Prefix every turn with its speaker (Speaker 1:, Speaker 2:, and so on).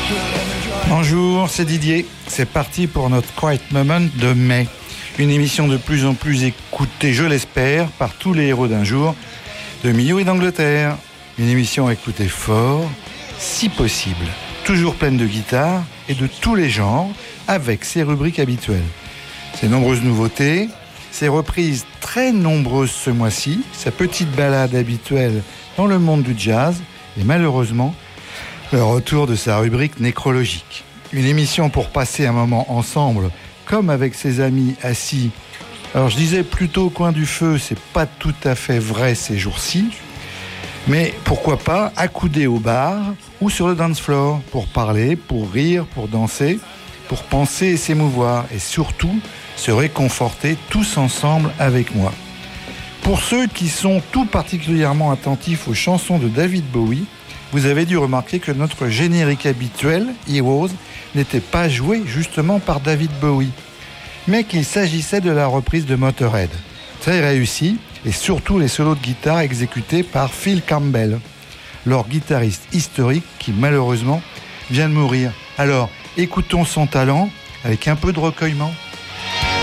Speaker 1: Bonjour, c'est Didier. C'est parti pour notre Quiet Moment de mai. Une émission de plus en plus écoutée, je l'espère, par tous les héros d'un jour de Millau et d'Angleterre. Une émission à écouter fort, si possible. Toujours pleine de guitares et de tous les genres, avec ses rubriques habituelles. Ses nombreuses nouveautés, ses reprises très nombreuses ce mois-ci, sa petite balade habituelle dans le monde du jazz et malheureusement, le retour de sa rubrique nécrologique. Une émission pour passer un moment ensemble, comme avec ses amis assis. Alors je disais plutôt au coin du feu, c'est pas tout à fait vrai ces jours-ci, mais pourquoi pas accoudés au bar ou sur le dance floor pour parler, pour rire, pour danser, pour penser et s'émouvoir et surtout se réconforter tous ensemble avec moi. Pour ceux qui sont tout particulièrement attentifs aux chansons de David Bowie, vous avez dû remarquer que notre générique habituel, Heroes, n'était pas joué justement par David Bowie, mais qu'il s'agissait de la reprise de Motorhead. Très réussie, et surtout les solos de guitare exécutés par Phil Campbell, leur guitariste historique qui malheureusement vient de mourir. Alors, écoutons son talent avec un peu de recueillement.